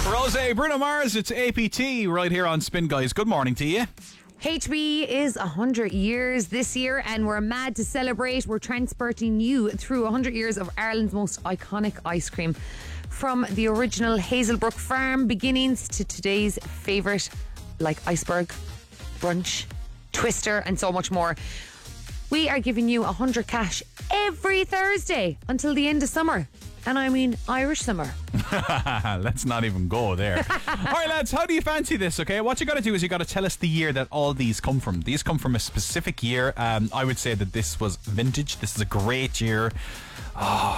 Rose, Bruno Mars, it's APT right here on Spin Guys. Good morning to you. HB is 100 years this year and we're mad to celebrate. We're transporting you through 100 years of Ireland's most iconic ice cream. From the original Hazelbrook Farm beginnings to today's favourite like Iceberg, Brunch, Twister and so much more. We are giving you 100 cash every Thursday until the end of summer. And I mean Irish summer. Let's not even go there. All right, lads, how do you fancy this, okay? What you got to do is you got to tell us the year that all these come from. These come from a specific year. I would say that this was vintage. This is a great year.